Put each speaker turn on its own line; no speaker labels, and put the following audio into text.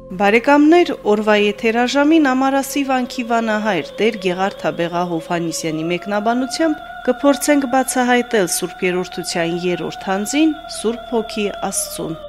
Բարեկամներ, օրվա եթերաժամին Ամարասի վանքի վանահայր Տեր Գեղարդաբեղա Հովհաննիսյանի մեկնաբանությամբ կփորձենք բացահայտել Սուրբ Երրորդության 3-րդ հանձին Սուրբ Հոգի Աստծուն։